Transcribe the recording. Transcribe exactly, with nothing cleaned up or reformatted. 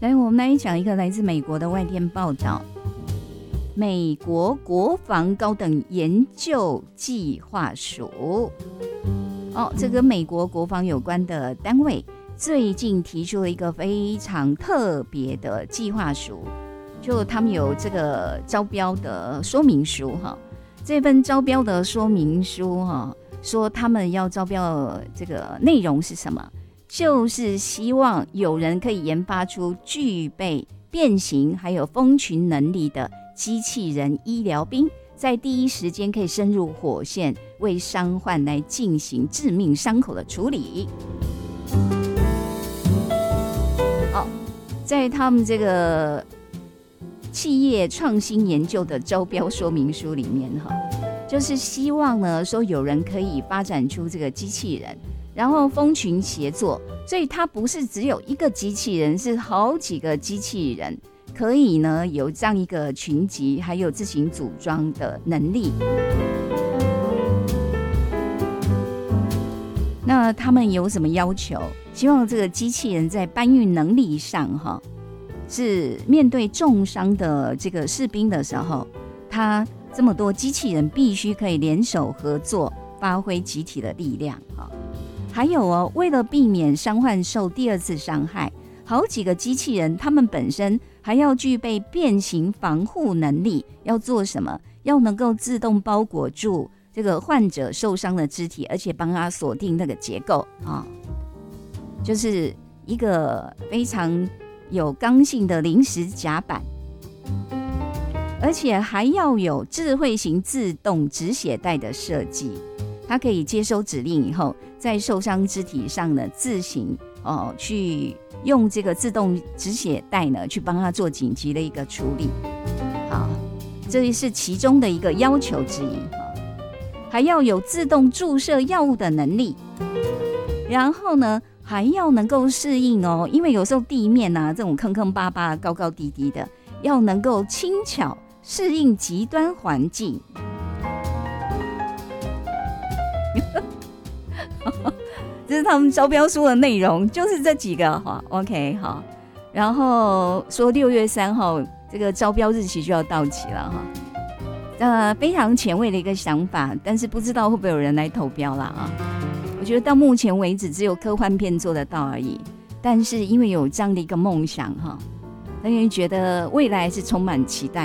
来，我们来讲一个来自美国的外电报道。美国国防高等研究计划署，哦，这跟美国国防有关的单位最近提出了一个非常特别的计划书，就他们有这个招标的说明书哈。这份招标的说明书哈，说他们要招标这个内容是什么？就是希望有人可以研发出具备变形还有蜂群能力的机器人医疗兵，在第一时间可以深入火线，为伤患来进行致命伤口的处理。好，在他们这个企业创新研究的招标说明书里面哈，就是希望呢说有人可以发展出这个机器人，然后蜂群协作，所以它不是只有一个机器人，是好几个机器人。可以呢有这样一个群集，还有自行组装的能力。那他们有什么要求？希望这个机器人在搬运能力上，哈，是面对重伤的这个士兵的时候，他这么多机器人必须可以联手合作，发挥集体的力量，哈。还有哦，为了避免伤患受第二次伤害，好几个机器人，他们本身还要具备变形防护能力。要做什么？要能够自动包裹住这个患者受伤的肢体，而且帮他锁定那个结构啊，就是一个非常有刚性的临时甲板，而且还要有智慧型自动止血带的设计。它可以接收指令以后，在受伤肢体上呢自行哦去用这个自动止血带呢去帮他做紧急的一个处理。好，这是其中的一个要求之一。还要有自动注射药物的能力，然后呢还要能够适应哦，因为有时候地面啊这种坑坑巴巴高高低低的，要能够轻巧适应极端环境。这是他们招标书的内容，就是这几个哈。OK， 好，然后说六月三号这个招标日期就要到期了哈。呃，非常前卫的一个想法，但是不知道会不会有人来投标啦啊？我觉得到目前为止只有科幻片做得到而已，但是因为有这样的一个梦想哈，所以觉得未来是充满期待。